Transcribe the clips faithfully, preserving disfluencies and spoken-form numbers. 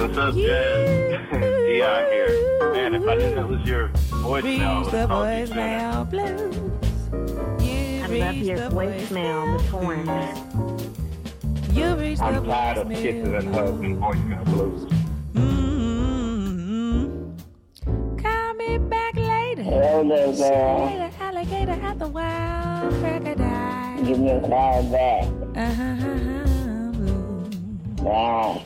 What's up, Jazz? Dion here. Man, if I knew that was your voicemail, Reach the voicemail blues. You I love your voicemail, Miss Horn. You reach the I'm tired of kisses and hugs and voicemail blues. Mm-hmm. Call me back later. Hello, girl. Later, alligator at the wild crocodile. Give me a call back. Uh-huh. Wow.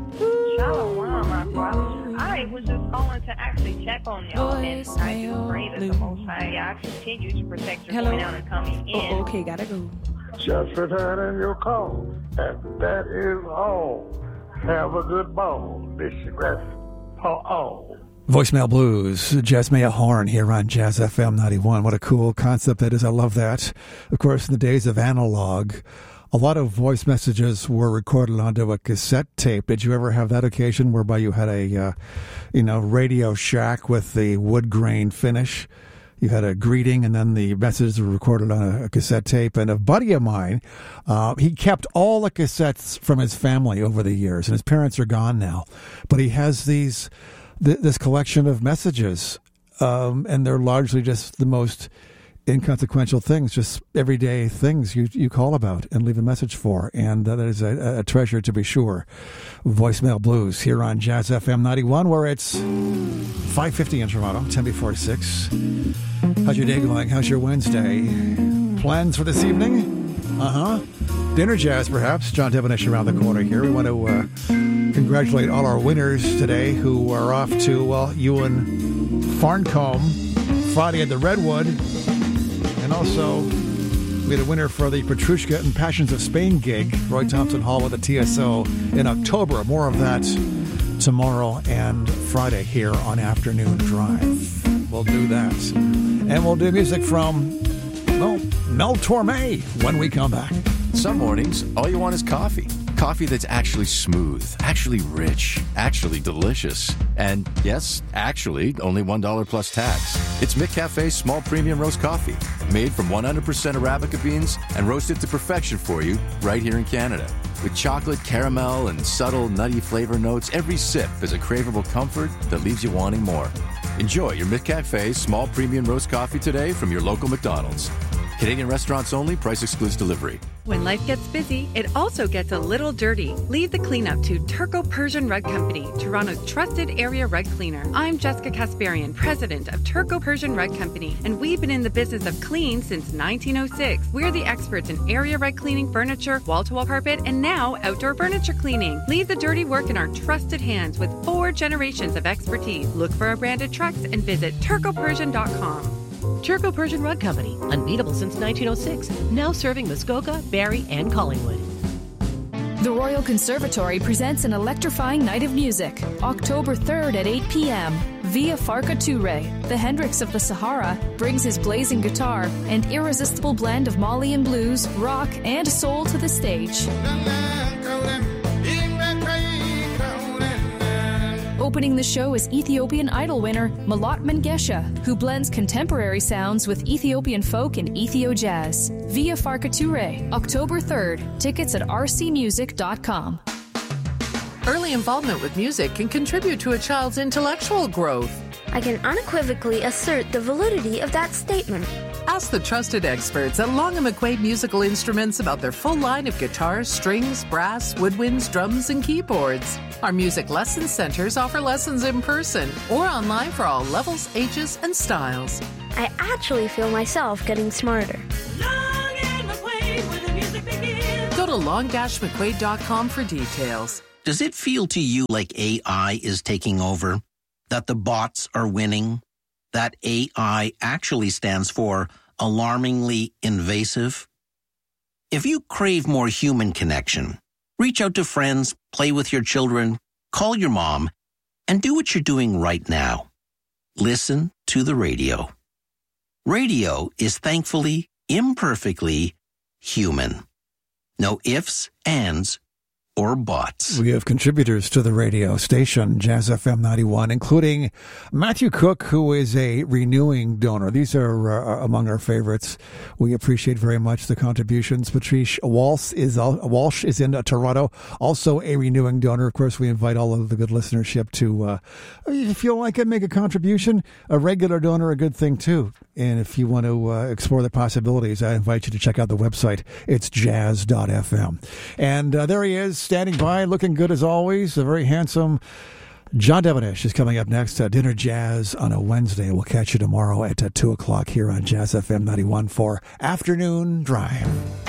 Shalom, my brother. I was just calling to actually check on y'all, and I do pray that the Most High Yah continue to protect your Hello? going out and coming in. Oh, okay, gotta go. Just returning your call, and that is all. Have a good ball. This is for all. Voicemail Blues, Jasmine Horn here on Jazz F M ninety-one. What a cool concept that is. I love that. Of course, in the days of analog, a lot of voice messages were recorded onto a cassette tape. Did you ever have that occasion whereby you had a, uh, you know, Radio Shack with the wood grain finish? You had a greeting, and then the messages were recorded on a, a cassette tape. And a buddy of mine, uh, he kept all the cassettes from his family over the years, and his parents are gone now. But he has these th- this collection of messages, um, and they're largely just the most inconsequential things, just everyday things you you call about and leave a message for, and that is a, a treasure to be sure. Voicemail Blues here on Jazz F M ninety-one, where it's five fifty in Toronto, ten before six. How's your day going? How's your Wednesday? Plans for this evening? Uh-huh. Dinner jazz, perhaps. John Devonish around the corner here. We want to uh, congratulate all our winners today who are off to, well, Ewan Farncombe Friday at the Redwood. And also, we had a winner for the Petrushka and Passions of Spain gig, Roy Thompson Hall with the T S O in October. More of that tomorrow and Friday here on Afternoon Drive. We'll do that. And we'll do music from, well, Mel Torme when we come back. Some mornings, all you want is coffee. Coffee that's actually smooth, actually rich, actually delicious. And yes, actually, only one dollar plus tax. It's McCafe's small premium roast coffee, made from one hundred percent Arabica beans and roasted to perfection for you right here in Canada. With chocolate, caramel, and subtle nutty flavor notes, every sip is a craveable comfort that leaves you wanting more. Enjoy your McCafe small premium roast coffee today from your local McDonald's. Canadian restaurants only. Price excludes delivery. When life gets busy, it also gets a little dirty. Leave the cleanup to Turco Persian Rug Company, Toronto's trusted area rug cleaner. I'm Jessica Kasparian, president of Turco Persian Rug Company, and we've been in the business of clean since nineteen oh six. We're the experts in area rug cleaning, furniture, wall-to-wall carpet, and now outdoor furniture cleaning. Leave the dirty work in our trusted hands with four generations of expertise. Look for our branded trucks and visit turco persian dot com. Turco Persian Rug Company, unbeatable since nineteen oh six, now serving Muskoka, Barrie, and Collingwood. The Royal Conservatory presents an electrifying night of music, October third at eight p.m. Via Farka Touré, the Hendrix of the Sahara, brings his blazing guitar and irresistible blend of Malian blues, rock, and soul to the stage. Opening the show is Ethiopian Idol winner Malat Mengesha, who blends contemporary sounds with Ethiopian folk and Ethio jazz. Via Farka Touré, October third. Tickets at r c music dot com. Early involvement with music can contribute to a child's intellectual growth. I can unequivocally assert the validity of that statement. Ask the trusted experts at Long and McQuaid Musical Instruments about their full line of guitars, strings, brass, woodwinds, drums, and keyboards. Our music lesson centers offer lessons in person or online for all levels, ages, and styles. I actually feel myself getting smarter. Long and McQuaid, where the music begins. Go to long dash mcquaid dot com for details. Does it feel to you like A I is taking over? That the bots are winning? That A I actually stands for alarmingly invasive? If you crave more human connection, reach out to friends, play with your children, call your mom, and do what you're doing right now. Listen to the radio. Radio is thankfully, imperfectly human. No ifs, ands, or bots. We have contributors to the radio station, Jazz F M ninety-one, including Matthew Cook, who is a renewing donor. These are uh, among our favorites. We appreciate very much the contributions. Patrice Walsh is, uh, Walsh is in uh, Toronto, also a renewing donor. Of course, we invite all of the good listenership to, uh, if you feel like it, make a contribution. A regular donor, a good thing too. And if you want to uh, explore the possibilities, I invite you to check out the website. It's jazz dot f m. And uh, there he is, standing by, looking good as always. A very handsome John Devenish is coming up next. Uh, Dinner Jazz on a Wednesday. We'll catch you tomorrow at uh, two o'clock here on Jazz F M ninety-one for Afternoon Drive.